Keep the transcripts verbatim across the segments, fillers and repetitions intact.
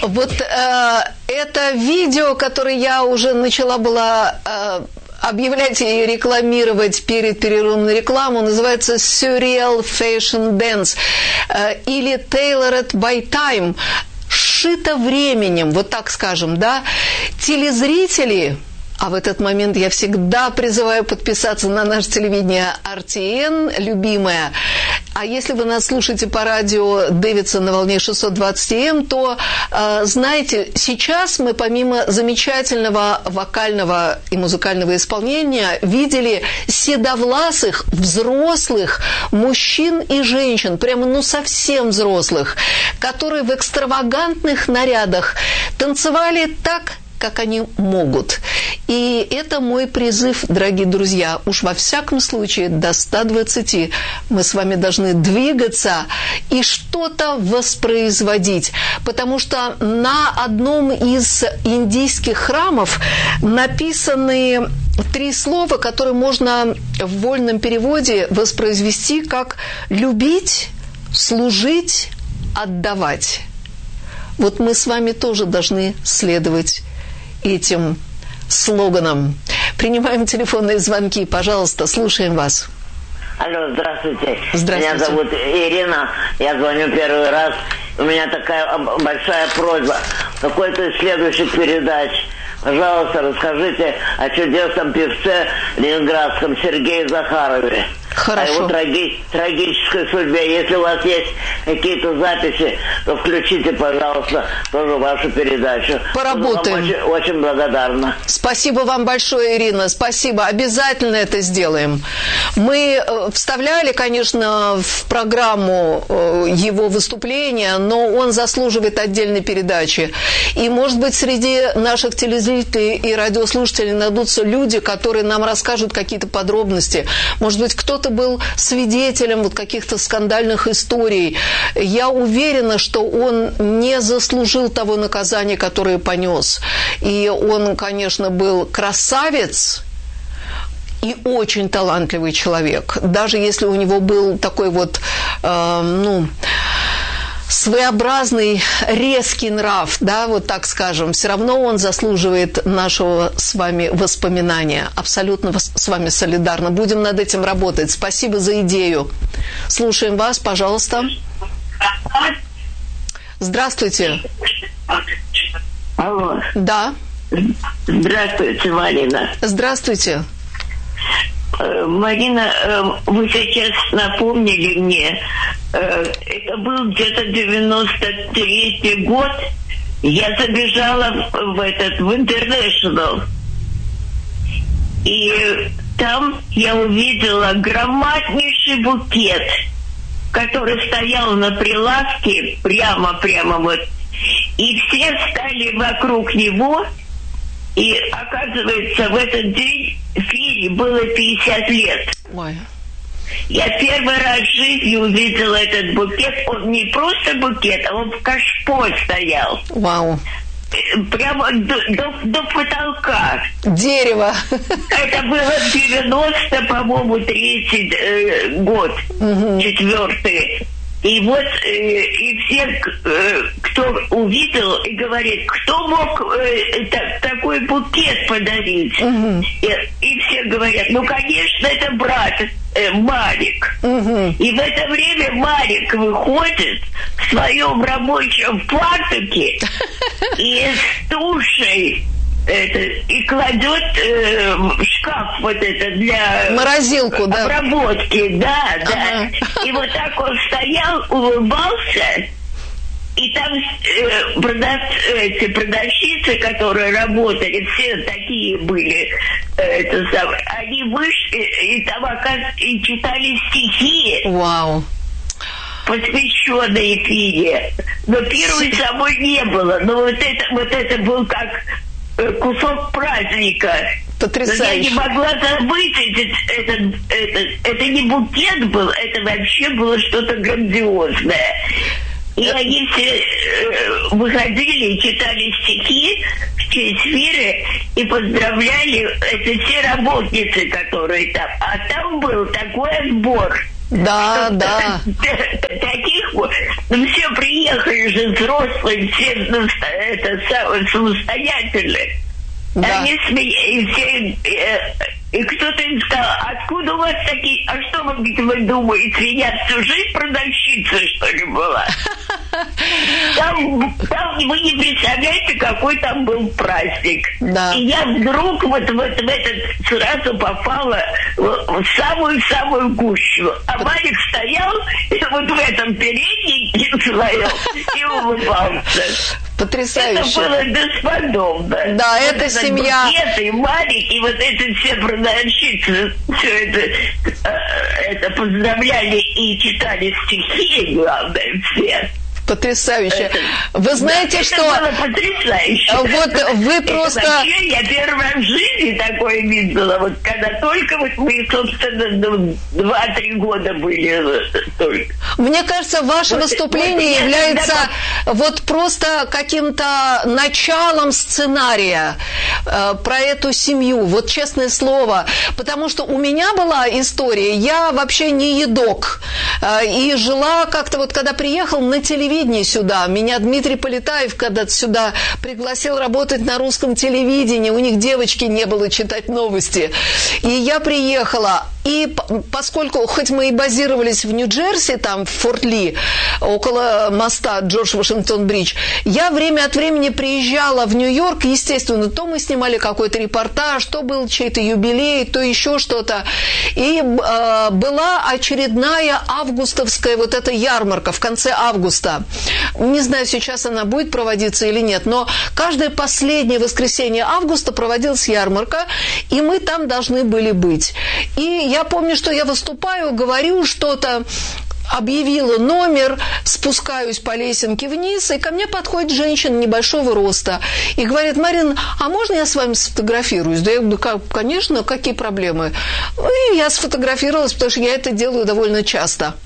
Вот э, это видео, которое я уже начала была э, объявлять и рекламировать перед перерывом на рекламу, называется Surreal Fashion Dance э, или Tailored by Time, сшито временем, вот так скажем, да. Телезрители... А в этот момент я всегда призываю подписаться на наше телевидение эр ти эн, любимое. А если вы нас слушаете по радио Дэвидсон на волне шестьсот двадцать эм, то, э, знаете, сейчас мы помимо замечательного вокального и музыкального исполнения видели седовласых, взрослых мужчин и женщин, прямо ну совсем взрослых, которые в экстравагантных нарядах танцевали так, как они могут. И это мой призыв, дорогие друзья. Уж во всяком случае до ста двадцати мы с вами должны двигаться и что-то воспроизводить. Потому что на одном из индийских храмов написаны три слова, которые можно в вольном переводе воспроизвести как «любить», «служить», «отдавать». Вот мы с вами тоже должны следовать этим слоганом. Принимаем телефонные звонки, пожалуйста, слушаем вас. Алло, здравствуйте. Здравствуйте. Меня зовут Ирина, я звоню первый раз. У меня такая большая просьба. В какой-то из следующих передач, пожалуйста, расскажите о чудесном певце ленинградском Сергее Захарове. Хорошо. О его траги- трагической судьбе. Если у вас есть какие-то записи, то включите, пожалуйста, тоже вашу передачу. Поработаем. Буду вам очень, очень благодарна. Спасибо вам большое, Ирина. Спасибо. Обязательно это сделаем. Мы вставляли, конечно, в программу его выступления, но он заслуживает отдельной передачи. И, может быть, среди наших телезрителей и радиослушателей найдутся люди, которые нам расскажут какие-то подробности. Может быть, кто-то был свидетелем вот каких-то скандальных историй. Я уверена, что он не заслужил того наказания, которое понес. И он, конечно, был красавец и очень талантливый человек. Даже если у него был такой вот, э, ну... своеобразный, резкий нрав, да, вот так скажем, все равно он заслуживает нашего с вами воспоминания. Абсолютно с вами солидарна. Будем над этим работать. Спасибо за идею. Слушаем вас, пожалуйста. Здравствуйте. Алло. Да. Здравствуйте, Марина. Здравствуйте. Марина, вы сейчас напомнили мне, это был где-то девяносто третий год, я забежала в этот, в Интернешнл, и там я увидела громаднейший букет, который стоял на прилавке, прямо-прямо вот, и все стали вокруг него. И, оказывается, в этот день Фире было пятьдесят лет. Ой. Я первый раз в жизни увидела этот букет. Он не просто букет, а он в кашпо стоял. Вау. Прямо до, до, до потолка. Дерево. Это было девяносто, по-моему, третий э, год, угу. четвертый. И вот э, и все, э, кто увидел, и говорит, кто мог э, та, такой букет подарить? Uh-huh. И, и все говорят, ну, конечно, это брат э, Марик. Uh-huh. И в это время Марик выходит в своем рабочем фартуке и с тушей это, и кладет э, в шкаф вот это для морозилку, да, обработки, да, ага. да. И вот так он стоял, улыбался, и там э, продав, эти продавщицы, которые работали, все такие были, э, это самое, они вышли и там оказывается, и читали стихи. Вау. Посвященные Фире. Но первой самой не было. Но вот это, вот это был как кусок праздника. Потрясающе. Но я не могла забыть этот, этот, этот, это не букет был, это вообще было что-то грандиозное. И они все э, выходили, читали стихи в честь Фиры и поздравляли, это все работницы, которые там. А там был такой отбор. Да, да. Таких вот, ну, все приехали же взрослые, все ну, это, самостоятельные. Да. Они смеялись, и, и, и кто-то им сказал, откуда у вас такие, а что вы, вы думаете, я всю жизнь продавщицей, что ли, была? Там, там вы не представляете, какой там был праздник. Да. И я вдруг вот, вот в этот сразу попала в самую-самую гущу. А Марик стоял вот в этом переднике своем и улыбался. Потрясающе. Это было бесподобно. Да, вот это семья. Букет, и Марик, и вот эти все продавщицы, все это, это поздравляли и читали стихи, главное, все. Потрясающе. Вы знаете, да, что... Это было потрясающе. Вот вы просто... Это вообще я первый раз в жизни такое видела. Вот когда только вот мы, собственно, два-три года были только. Мне кажется, ваше вот, выступление вот является когда... вот просто каким-то началом сценария э, про эту семью. Вот честное слово. Потому что у меня была история. Я вообще не едок. Э, и жила как-то вот, когда приехал на телевидение сюда. Меня Дмитрий Полетаев когда-то сюда пригласил работать на русском телевидении. У них девочки не было читать новости. И я приехала. И поскольку, хоть мы и базировались в Нью-Джерси, там в Форт-Ли, около моста Джордж Вашингтон-Бридж, я время от времени приезжала в Нью-Йорк, естественно, то мы снимали какой-то репортаж, то был чей-то юбилей, то еще что-то. И э, была очередная августовская вот эта ярмарка в конце августа. Не знаю, сейчас она будет проводиться или нет, но каждое последнее воскресенье августа проводилась ярмарка, и мы там должны были быть. И я помню, что я выступаю, говорю что-то, объявила номер, спускаюсь по лесенке вниз, и ко мне подходит женщина небольшого роста и говорит: Марина, а можно я с вами сфотографируюсь? Да я говорю, конечно, какие проблемы? И я сфотографировалась, потому что я это делаю довольно часто.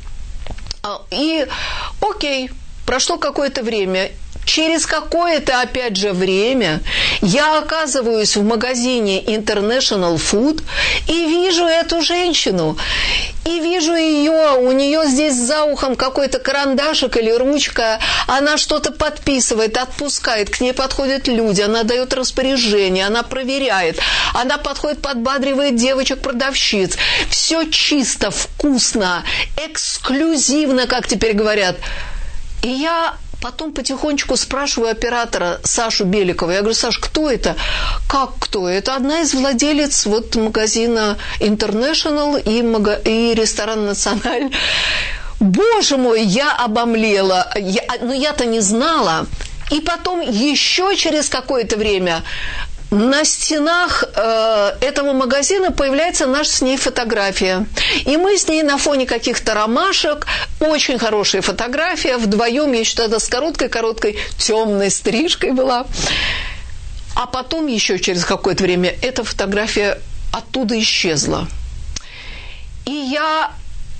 И окей, прошло какое-то время. Через какое-то, опять же, время я оказываюсь в магазине International Food и вижу эту женщину. И вижу ее, у нее здесь за ухом какой-то карандашик или ручка, она что-то подписывает, отпускает, к ней подходят люди, она дает распоряжение, она проверяет, она подходит, подбадривает девочек-продавщиц. Все чисто, вкусно, эксклюзивно, как теперь говорят. И я... Потом потихонечку спрашиваю оператора Сашу Беликова. Я говорю: Саш, кто это? Как кто? Это одна из владелец вот магазина International и, мага... и ресторан Националь. Боже мой, я обомлела. Я... Но я-то не знала. И потом еще через какое-то время на стенах э, этого магазина появляется наша с ней фотография. И мы с ней на фоне каких-то ромашек, очень хорошая фотография, вдвоем, я еще тогда с короткой-короткой темной стрижкой была. А потом еще через какое-то время эта фотография оттуда исчезла. И я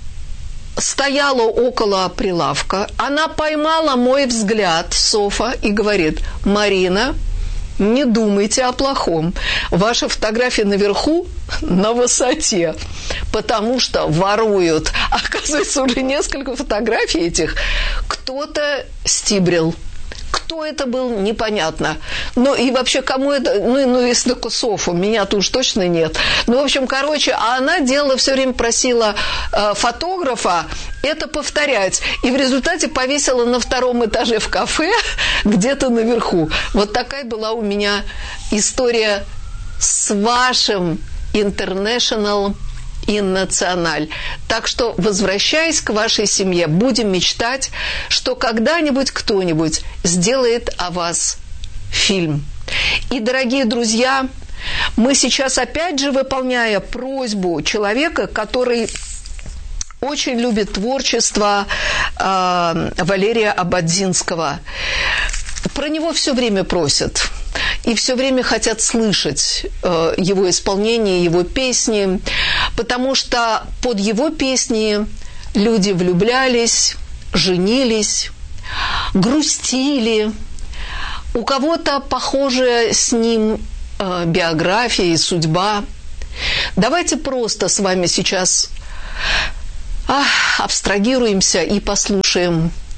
стояла около прилавка, она поймала мой взгляд, Софа, и говорит: Марина, не думайте о плохом. Ваша фотография наверху на высоте, потому что воруют. Оказывается, уже несколько фотографий этих кто-то стибрил. Кто это был, непонятно. Ну, и вообще, кому это... Ну, ну если только Софу, меня-то уж точно нет. Ну, в общем, короче, а она делала, все время просила э, фотографа это повторять. И в результате повесила на втором этаже в кафе, где-то наверху. Вот такая была у меня история с вашим International и Националь. Так что, возвращаясь к вашей семье, будем мечтать, что когда-нибудь кто-нибудь сделает о вас фильм. И, дорогие друзья, мы сейчас, опять же, выполняя просьбу человека, который очень любит творчество э, Валерия Ободзинского. Про него все время просят. И все время хотят слышать э, его исполнение, его песни, потому что под его песни люди влюблялись, женились, грустили. У кого-то похожая с ним э, биография и судьба. Давайте просто с вами сейчас ах, абстрагируемся и послушаем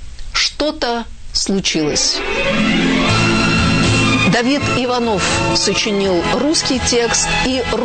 что-то случилось. Давид Иванов сочинил русский текст и